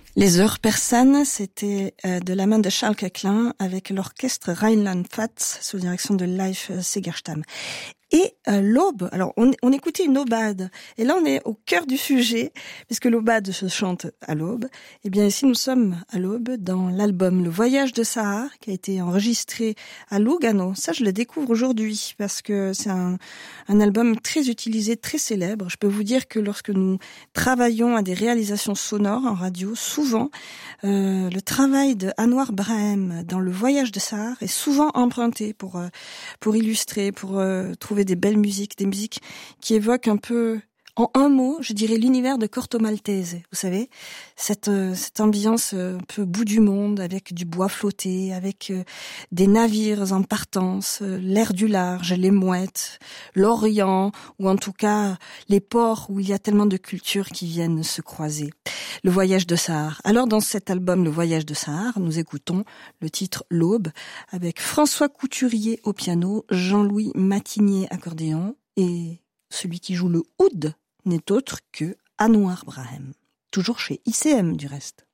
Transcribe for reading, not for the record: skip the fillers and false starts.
Les heures persanes, c'était de la main de Charles Koechlin avec l'orchestre Rheinland-Pfalz sous direction de Leif Segerstam. Et l'aube, alors on écoutait une aubade, et là on est au cœur du sujet, puisque l'aubade se chante à l'aube. Et bien ici nous sommes à l'aube dans l'album Le Voyage de Sahar, qui a été enregistré à Lugano. Ça je le découvre aujourd'hui, parce que c'est un album très utilisé, très célèbre. Je peux vous dire que lorsque nous travaillons à des réalisations sonores en radio, souvent le travail de Anouar Brahem dans Le Voyage de Sahar est souvent emprunté pour illustrer, pour trouver des belles musiques, des musiques qui évoquent un peu, en un mot, je dirais l'univers de Corto Maltese. Vous savez, cette ambiance un peu bout du monde, avec du bois flotté, avec des navires en partance, l'air du large, les mouettes, l'Orient, ou en tout cas les ports où il y a tellement de cultures qui viennent se croiser. Le Voyage de Sahar. Alors dans cet album Le Voyage de Sahar, nous écoutons le titre L'Aube avec François Couturier au piano, Jean-Louis Matigné accordéon et celui qui joue le oud n'est autre que Anouar Brahem. Toujours chez ICM du reste.